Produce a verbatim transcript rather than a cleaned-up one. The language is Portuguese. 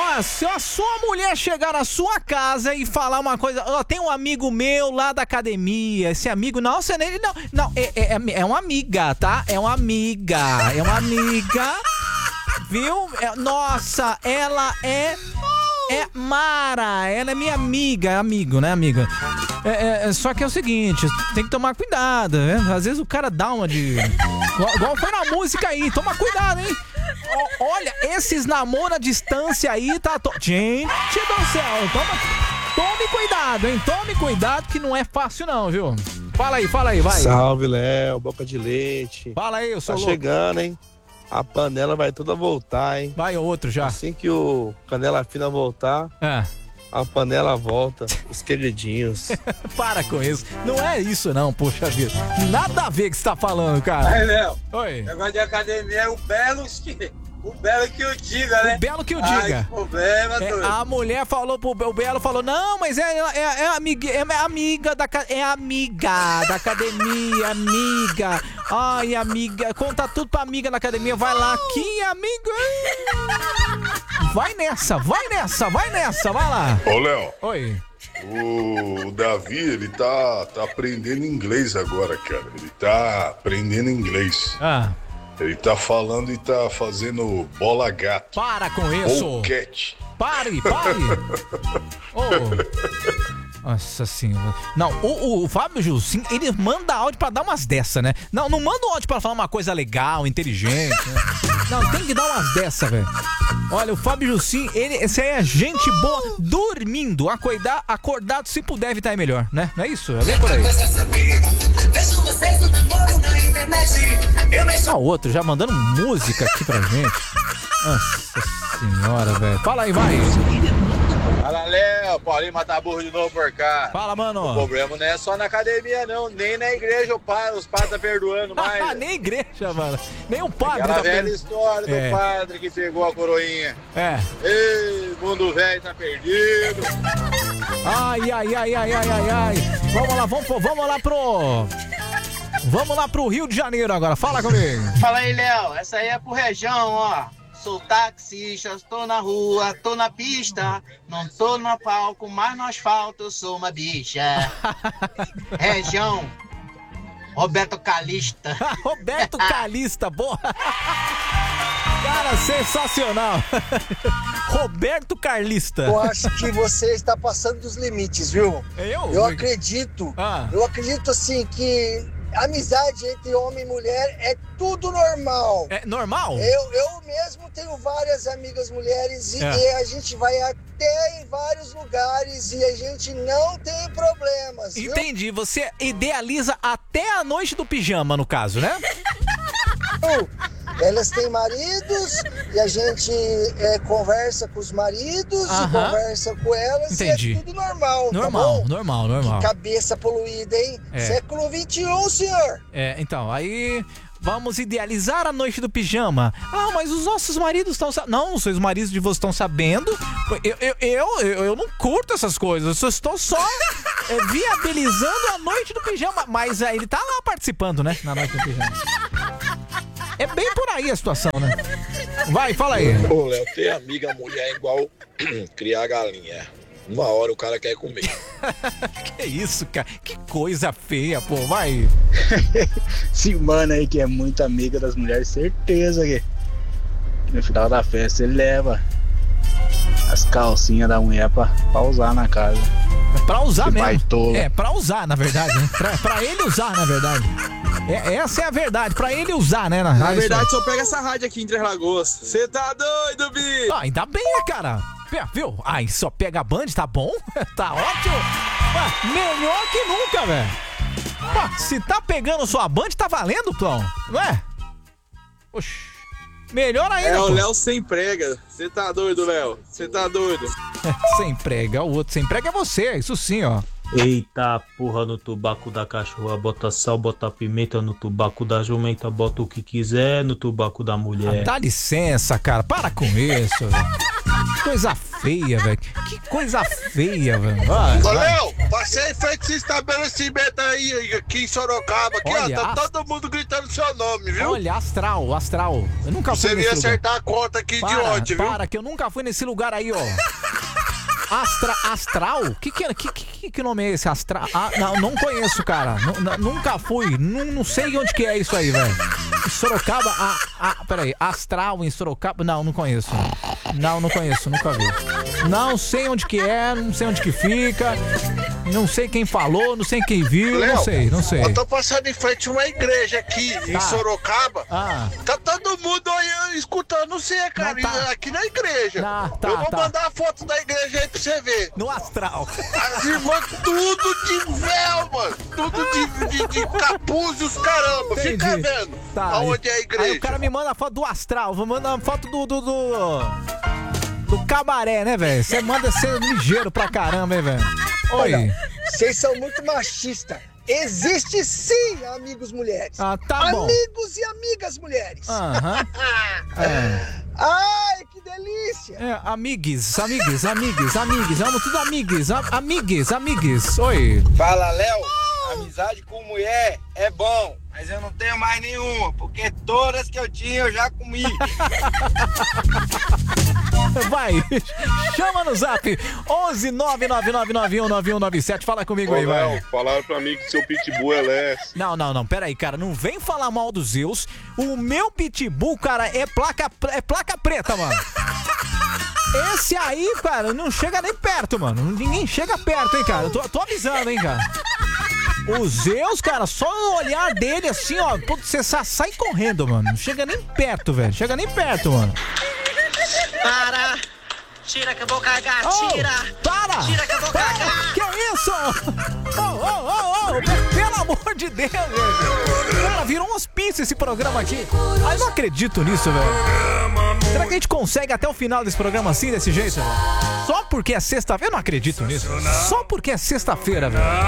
Ó, se a sua mulher chegar na sua casa e falar uma coisa, ó, tem um amigo meu lá da academia, esse amigo, não, você nem, não, não, é, é, é uma amiga, tá? É uma amiga, é uma amiga, viu? É, nossa, ela é, é Mara, ela é minha amiga, é amigo, né, amiga? É, é, só que é o seguinte, tem que tomar cuidado, né? Às vezes o cara dá uma de... Igual, igual foi na música aí, toma cuidado, hein? O, olha, esses namoros à distância aí, tá... To... Gente do céu, toma, tome cuidado, hein? Tome cuidado que não é fácil não, viu? Fala aí, fala aí, vai. Salve, Léo, boca de leite. Fala aí, eu sou Tá louco. chegando, hein? A panela vai toda voltar, hein? Vai outro já. Assim que o Canela Fina voltar, É. a panela volta, os queridinhos. Para com isso. Não é isso não, poxa vida. Nada a ver que você tá falando, cara. Aí, Léo. Oi. Negócio de academia é o belo que, o belo que eu diga, né? O belo que eu diga. Ai, problema, É, doido. a mulher falou pro o Belo, falou, não, mas é, é, é, amiga, é amiga da é amiga da academia, amiga. Ai, amiga, conta tudo pra amiga na academia, vai lá aqui, amiga. Vai nessa, vai nessa, vai nessa, vai lá. Ô, Léo. Oi. O Davi, ele tá, tá aprendendo inglês agora, cara. Ele tá aprendendo inglês. Ah. Ele tá falando e tá fazendo bola gato. Para com isso. Ou cat. Pare, pare. Oh. Nossa senhora. Não, o, o Fábio Jussim, ele manda áudio pra dar umas dessa, né? Não, não manda áudio pra falar uma coisa legal, inteligente, né? Não, tem que dar umas dessa, velho. Olha, o Fábio Jussim, ele, esse aí é gente boa dormindo. Acordar, acordado, se puder evitar é melhor, né? Não é isso? É bem por aí. Ah, o outro já mandando música aqui pra gente. Nossa senhora, velho. Fala aí, vai. Fala, Léo. Paulinho matar burro de novo por cá. Fala, mano. O problema não é só na academia, não. Nem na igreja o pai, os padres tá perdoando mais. Nem igreja, mano. Nem o padre Aquela tá velha perdoando. história do É. padre que pegou a coroinha. É. Ei, mundo velho tá perdido. Ai, ai, ai, ai, ai, ai, ai. Vamos lá, vamos, pro- vamos lá pro... Vamos lá pro Rio de Janeiro agora. Fala comigo. Fala aí, Léo. Essa aí é pro Região, ó. Sou taxista, tô na rua, tô na pista. Não tô no palco, mas no asfalto eu sou uma bicha. Região. Roberto Calista. Roberto Calista, boa. Cara, sensacional. Roberto Carlista. Eu acho que você está passando dos limites, viu? Eu? Eu acredito, Ah. eu acredito assim que amizade entre homem e mulher é tudo normal. É normal? Eu, eu mesmo tenho várias amigas mulheres e, É. e a gente vai até em vários lugares e a gente não tem problemas, viu? Entendi, você idealiza até a noite do pijama, no caso, né? Elas têm maridos e a gente é, conversa com os maridos e Aham. conversa com elas. Entendi. E é tudo normal, Normal, tá bom? normal, normal. Que cabeça poluída, hein? É. Século vinte e um, senhor. É, então, aí vamos idealizar a noite do pijama. Ah, mas os nossos maridos estão sabendo. Não, os seus maridos de vocês estão sabendo. Eu, eu, eu, eu, eu não curto essas coisas. Eu só estou só é, viabilizando a noite do pijama. Mas é, ele tá lá participando, né? Na noite do pijama. É bem por aí a situação, né? Vai, fala aí. Ô, Léo, ter amiga mulher é igual criar galinha. Uma hora o cara quer comer. Que isso, cara? Que coisa feia, pô. Vai. Esse mano aí que é muito amiga das mulheres, certeza que no final da festa ele leva as calcinhas da mulher pra, pra usar na casa. Pra usar Que mesmo. baitola. É, pra usar, na verdade, né? Pra, pra ele usar, na verdade. É, essa é a verdade, pra ele usar, né? Na, Na isso verdade, aí. só pega essa rádio aqui em Três Lagoas. Você tá doido, Bi? Ah, ainda bem, né, cara? Pê, Viu? Ai, só pega a Band, tá bom? Tá ótimo. Ah, melhor que nunca, velho. Ah, se tá pegando sua Band, tá valendo, Plão? Não é? Oxi. Melhor ainda, É o pô. Léo sem prega. Você tá doido, Léo? Você tá doido? Sem prega, o outro sem prega é você, isso sim, ó. Eita porra, no tubaco da cachorra bota sal, bota pimenta, no tubaco da jumenta bota o que quiser, no tubaco da mulher. Ah, dá licença, cara, para com isso, velho. Que coisa feia, velho. Que coisa feia, velho. Vai, Ô, vai. Léo, passei em frente a esse estabelecimento aí, aqui em Sorocaba. Aqui, Olha, ó, tá as- todo mundo gritando seu nome, viu? Olha, astral, astral. Eu nunca fui Você nesse ia lugar. acertar a conta aqui de Para, ontem, viu? para, que eu nunca fui nesse lugar aí, ó. Astra, astral? Que que, que, que, que nome é esse? Astral? Ah, não, não conheço, cara. Nu- nu- nunca fui. Não, não sei onde que é isso aí, velho. Sorocaba? Ah, ah, peraí. Astral em Sorocaba? Não, não conheço. Não, não conheço, nunca vi. Não sei onde que é, não sei onde que fica. Não sei quem falou, não sei quem viu, Léo, não sei, não sei. Eu tô passando em frente a uma igreja aqui em Tá. Sorocaba. Ah. Tá todo mundo olhando, escutando você, cara. Não, tá. e Aqui na igreja. Não, tá, eu vou tá. mandar a foto da igreja aí pra você ver. No astral. As irmãs tudo de véu, mano. Tudo de, de, de capuz e os caramba. Fica Entendi. vendo Tá, aonde é a Aí igreja. o cara me manda a foto do astral, vou mandar uma foto do. do. do, do cabaré, né, velho? Você manda ser ligeiro pra caramba, hein, velho? Oi. Olha, vocês são muito machistas. Existe sim, amigos mulheres. Ah, tá bom. Amigos e amigas mulheres. Aham. É. Ai, que delícia. É, amigues, amigues, amigues, amigues, vamos tudo amigues, am- amigues, amigues. Oi. Fala, Léo. Amizade com mulher é bom, mas eu não tenho mais nenhuma, porque todas que eu tinha eu já comi. Vai, chama no zap onze nove nove nove nove um nove um nove sete. Fala comigo Ô, aí, vai. Léo, falaram pra mim que seu pitbull é leste. Não, não, não, pera aí, cara, não vem falar mal dos Zeus. O meu pitbull, cara, é placa, é placa preta, mano. Esse aí, cara, não chega nem perto, mano. Ninguém chega perto, hein, cara. Eu tô, tô avisando, hein, cara. O Zeus, cara, só o olhar dele assim, ó, putz, você sa- sai correndo, mano. Não chega nem perto, velho. Chega nem perto, mano. Para! Tira que eu vou cagar, Oh, tira! para! Tira que eu vou Para! cagar! Que isso? Oh, oh, oh, oh, pelo amor de Deus, velho. Cara, virou um hospício esse programa aqui. Ah, eu não acredito nisso, velho. Será que a gente consegue até o final desse programa assim, desse jeito, velho? Só porque é sexta-feira? Eu não acredito nisso. Só porque é sexta-feira, velho.